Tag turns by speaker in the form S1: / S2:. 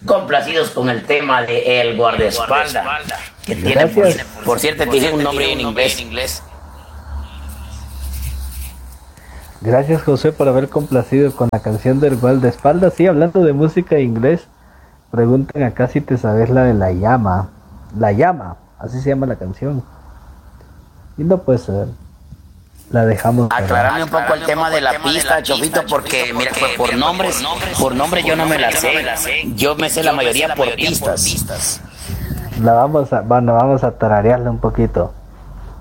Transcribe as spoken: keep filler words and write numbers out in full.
S1: complacidos con el tema de El Guardaespaldas, que tiene, por, por cierto, tiene un nombre en inglés.
S2: Gracias, José, por haber complacido con la canción del Guardaespaldas. Sí, hablando de música en inglés, preguntan acá si te sabes la de La Llama. La Llama, así se llama la canción. Y no puede ser. La dejamos.
S1: Aclarame un poco el tema de la pista, Chofito, porque mira, pues por nombres, por nombres yo no me la sé. Yo me sé la mayoría por pistas.
S2: La vamos a, bueno, vamos a tararearla un poquito.